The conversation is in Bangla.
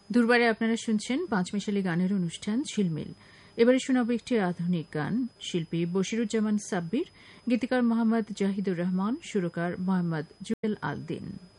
দুর্বারে আপনারা শুনছেন পাঁচমিশালি গানের অনুষ্ঠান ঝিলমিল। এবারে শোনাব একটি আধুনিক গান। শিল্পী বশিরুজ্জামান সাব্বির, গীতিকার মোহাম্মদ জাহিদুর রহমান, সুরকার মোহাম্মদ জুয়েল আলদিন।